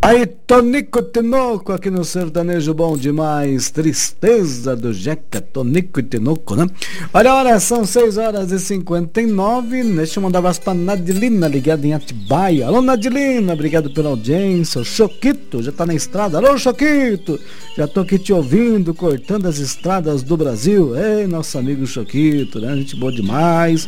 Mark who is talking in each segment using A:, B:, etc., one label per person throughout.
A: Aí, Tonico Tinoco aqui no Sertanejo Bom Demais, Tristeza do Jeca, Tonico e Tinoco, né? Olha a hora, são 6h59, deixa eu mandar um abraço pra Nadilina, ligada em Atibaia. Alô, Nadilina, obrigado pela audiência. O Choquito já tá na estrada. Alô, Choquito, já tô aqui te ouvindo, cortando as estradas do Brasil. Ei, nosso amigo Choquito, né? Gente boa demais.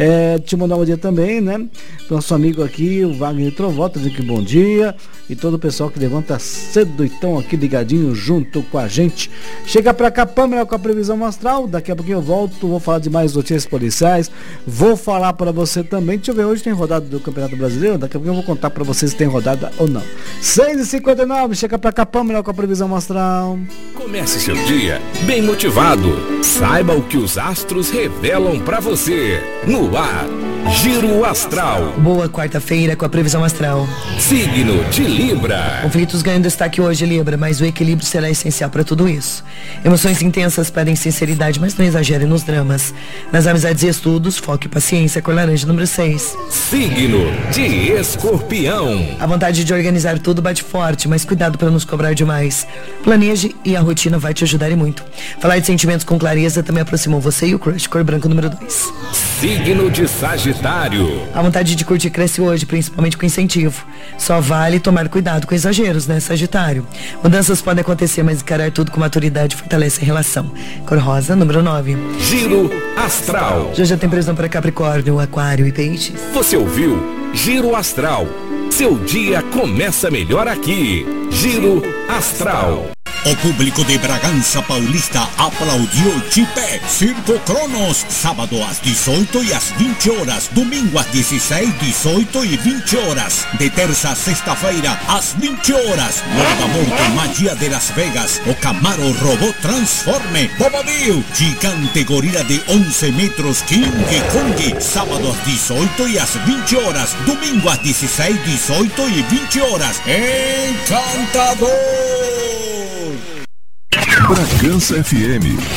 A: Te mandar um dia também, né? Nosso amigo aqui, o Wagner Trovota, dizendo que bom dia. E todo o pessoal que levanta cedo e estão aqui ligadinho junto com a gente. Chega pra cá, Pâmela, com a previsão astral. Daqui a pouquinho eu volto, vou falar de mais notícias policiais. Vou falar pra você também. Deixa eu ver, hoje tem rodada do Campeonato Brasileiro. Daqui a pouquinho eu vou contar pra vocês se tem rodada ou não. 6h59, chega pra cá, Pâmela, com a previsão astral.
B: Comece seu dia bem motivado. Saiba o que os astros revelam pra você. No ar, Giro Astral.
C: Boa quarta-feira com a previsão astral.
B: Signo de Libra.
C: Conflitos ganham destaque hoje, Libra, mas o equilíbrio será essencial para tudo isso. Emoções intensas pedem sinceridade, mas não exagere nos dramas. Nas amizades e estudos, foque e paciência, cor laranja número 6.
B: Signo de Escorpião.
C: A vontade de organizar tudo bate forte, mas cuidado para nos cobrar demais. Planeje e a rotina vai te ajudar e muito. Falar de sentimentos com clareza também aproximou você e o crush, cor branca número 2.
B: Signo de Sagitário.
C: A vontade de curtir cresce hoje, principalmente com incentivo. Só vale tomar cuidado com exageros, né, Sagitário? Mudanças podem acontecer, mas encarar tudo com maturidade fortalece a relação. Cor rosa, número 9.
B: Giro Astral.
C: Já tem previsão para Capricórnio, Aquário e Peixes.
B: Você ouviu Giro Astral. Seu dia começa melhor aqui. Giro Astral.
D: O público de Bragança Paulista aplaudiu de pé. Circo Cronos, sábado às 18 e às 20 horas, domingo às 16, 18 e 20 horas, de terça a sexta-feira às 20 horas. Morda Morto, Magia de Las Vegas, o Camaro Robô Transforme, Bobadil, gigante gorila de 11 metros, King Kong, sábado às 18 e às 20 horas, domingo às 16, 18 e 20 horas. Encantador!
E: Bragança FM